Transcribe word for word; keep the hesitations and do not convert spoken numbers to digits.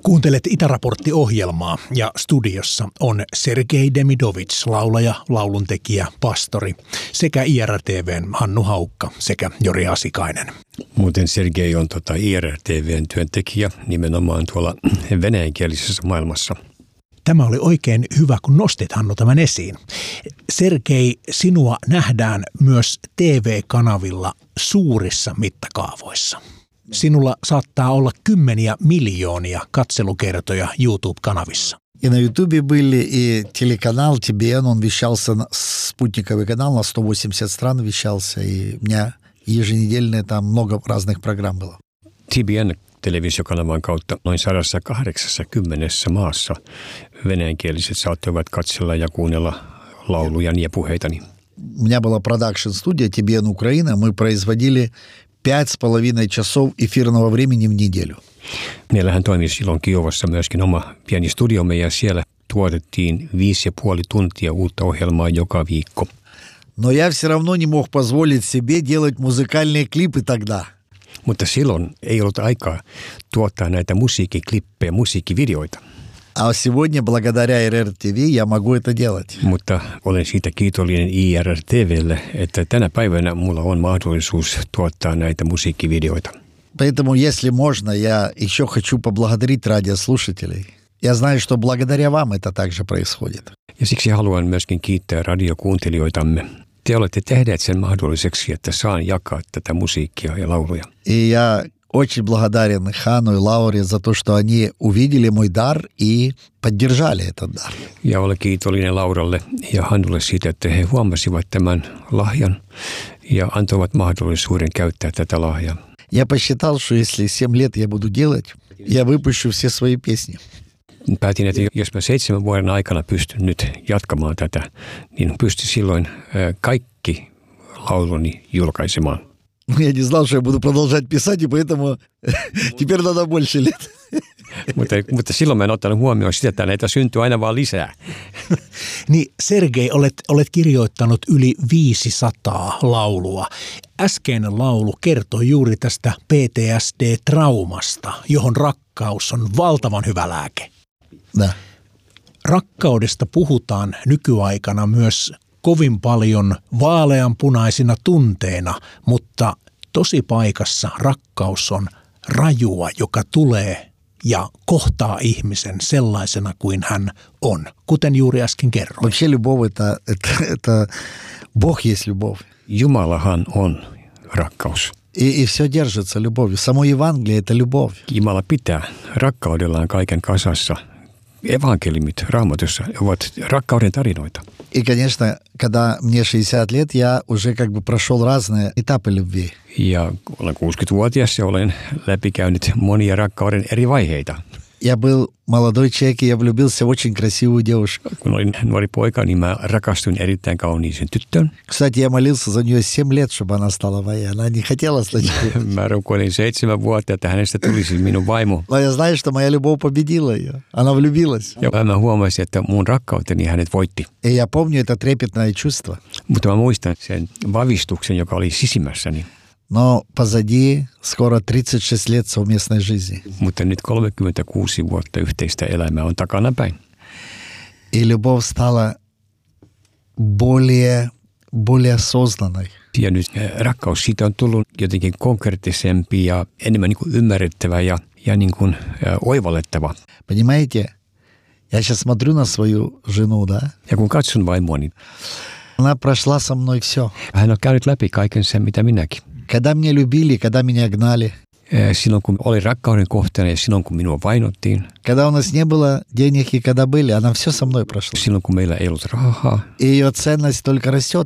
Kuuntelet Itäraportti-ohjelmaa ja studiossa on Sergei Demidovits, laulaja, lauluntekijä, pastori sekä I R T V:n Hannu Haukka sekä Jori Asikainen. Muuten Sergei on tota I R T V:n työntekijä nimenomaan tuolla venäjänkielisessä maailmassa. Tämä oli oikein hyvä, kun nostit, Hannu, tämän esiin. Sergei, sinua nähdään myös T V-kanavilla suurissa mittakaavoissa. Sinulla saattaa olla kymmeniä miljoonia katselukertoja YouTube-kanavissa. И на Ютубе были, и телеканал Ти Би Эн, он вещался, спутниковый канал на сто восемьдесят стран вещался, и у меня еженедельно там много разных программ было. Ti Bi En televisiokanavan kautta noin sata kahdeksankymmentä maassa venäjänkieliset saattoivat katsella ja kuunnella laulujani ja puheitani. У меня была продакшн-студия Ти Би Эн Украина, мы производили пять с половиной часов эфирного времени в неделю. Meillähän toimi silloin Kiovassa myöskin oma pieni studiomme ja siellä tuotettiin viisi ja puoli tuntia uutta ohjelmaa joka viikko. Но я все равно не мог позволить себе делать музыкальные клипы тогда. Mutta silloin ei ollut aikaa tuottaa näitä musiikkiklippejä, musiikkivideoita. А сегодня, благодаря I R T V, я могу это делать. Mutta olen siitä kiitollinen I R T V:lle, että tänä päivänä mulla on mahdollisuus tuottaa näitä musiikkivideoita. Поэтому, если можно, я еще хочу поблагодарить радиослушателей. Я знаю, что благодаря вам это также происходит. Ja siksi haluan myöskin kiittää radiokuuntelijoitamme. Te olette tehneet sen mahdolliseksi, että saan jakaa tätä musiikkia ja lauluja. И я очень благодарен Хану и Лауре за то, что они увидели мой дар и поддержали этот дар. Ja olen kiitollinen Lauralle ja Hannulle siitä, että he huomasivat tämän lahjan ja antoivat mahdollisuuden käyttää tätä lahjaa. Я посчитал, что если семь лет я буду делать, я выпущу все свои песни. Päätin, että jos mä seitsemän vuoden aikana pystyn nyt jatkamaan tätä, niin pystyn silloin kaikki lauluni julkaisemaan. Я не знал, что я буду продолжать писать, и поэтому теперь надо больше лет. mutta, mutta silloin mä en ottanut huomioon sitä, että näitä syntyy aina vaan lisää. Niin, Sergei, olet, olet kirjoittanut yli viisisataa laulua. Äskeinen laulu kertoi juuri tästä P T S D-traumasta, johon rakkaus on valtavan hyvä lääke. Nä. Rakkaudesta puhutaan nykyaikana myös kovin paljon vaaleanpunaisina tunteina, mutta tosipaikassa rakkaus on rajua, joka tulee ja kohtaa ihmisen sellaisena kuin hän on, kuten juuri äsken kerroin. Вообще любовь это, это, это Бог есть любовь. Jumalahan on rakkaus. И, и все держится любовью. Само Евангелие это любовь. Jumala pitää rakkaudellaan kaiken kasassa. Evankeliumit Raamatussa ovat rakkauden tarinoita. И, конечно, когда мне шестьдесят лет, я уже как бы прошел разные этапы любви. Ja olen kuusikymmentävuotias ja olen läpikäynyt monia rakkauden eri vaiheita. Я был молодой человек, и я влюбился в очень красивую девушку. Kun olin nuori poika, niin mä rakastuin erittäin kauniiseen tyttöön. Кстати, я молился за нее семь лет, чтобы она стала моей. Она не хотела стать. Mä rukoilin seitsemän vuotta, että hänestä tulisi minun vaimo. Но я знаю, что моя любовь победила ее. Она влюбилась. Ja mä huomasin, että mun rakkauteni hänet voitti. И я помню это трепетное чувство. Mutta mä muistan sen vavistuksen, joka oli sisimmässäni. Но позади скоро тридцать шесть лет совместной жизни. Mutta nyt kolmekymmentäkuusi vuotta yhteistä elämää on takana päin. И любовь стала более, более осознанной. Ja nyt rakkaus siitä on tullut jotenkin konkreettisempi ja enemmän niin kuin ymmärrettävä ja, ja niin kuin oivallettava. Понимаете, я сейчас смотрю на свою жену, да? Ja kun katson vaimoani, она прошла со мной все. Hän on käynyt läpi kaiken sen, mitä minäkin. Когда меня любили, когда меня гнали. Silloin, kun oli rakkauden kohteena ja silloin, kun minua vainottiin. Когда у нас не было денег и когда были, она все со мной прошла. Silloin, kun meillä ei ollut rahaa. И ее ценность только растет,